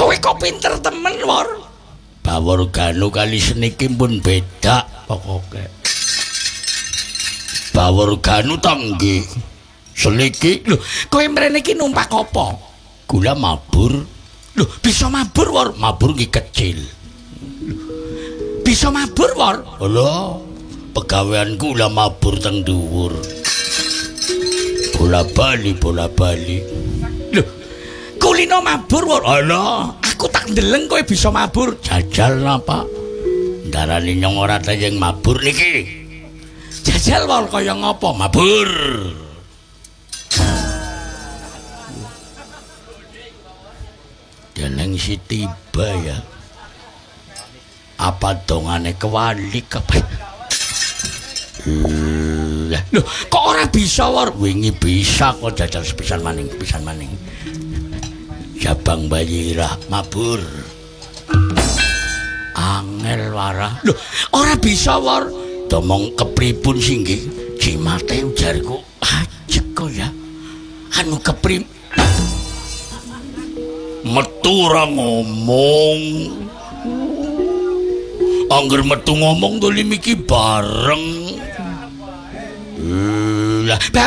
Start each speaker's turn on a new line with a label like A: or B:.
A: Kowe kok pinter temen, Wor. Bawor Ganu kali seniki pun beda pokoke. Bawor Ganu ta nggih. Seniki lho, kowe mrene iki numpak apa? Gula mabur. Lho, bisa mabur, Wor. Mabur nggih kecil. Bisa mabur, Wor. Lho, pegaweanku lah mabur teng dhuwur. Bola-bali. Lho, kulino mabur, Wor. Alah, aku tak ndeleng kowe bisa mabur. Jajal napa? Darani nyong ora tayeng mabur niki. Jajal, Wor, kaya ngapa mabur? Deleng si tiba ya. Apa dongane kewalik apa? Loh, kok ora bisa, Wor? Wingi bisa kok jajal sepisan maning. Jabang bayi irah mabur. Angel warah. Loh, ora bisa, Wor. Domong kepripun sih nggih? Jimate ujarku ajek kok ya. Anu metu ora ngomong. Angger metu ngomong dolim iki bareng. Lah